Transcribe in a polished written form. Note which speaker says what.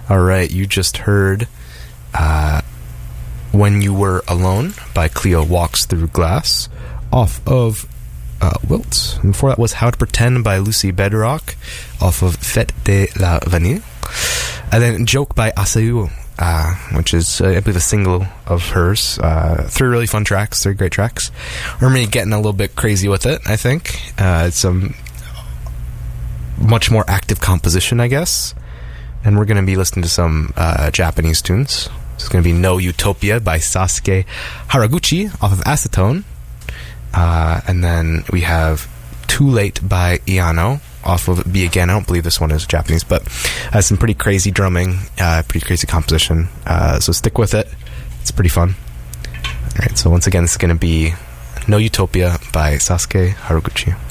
Speaker 1: All right, you just heard When You Were Alone by Cleo Walks Through Glass off of Wilt. And before that was How to Pretend by Lucy Bedrock off of Fête de la Vanille. And then Joke by Asayu, which is, I believe, a single of hers. 3 really fun tracks, 3 great tracks. We're going to be getting a little bit crazy with it, I think. It's some much more active composition, I guess. And we're going to be listening to some Japanese tunes. It's going to be No Utopia by Sasuke Haraguchi off of Acetone. And then we have Too Late by Iano off of Be Again. I don't believe this one is Japanese, but has some pretty crazy drumming, pretty crazy composition. So stick with it. It's pretty fun. All right, so once again, it's going to be No Utopia by Sasuke Haraguchi.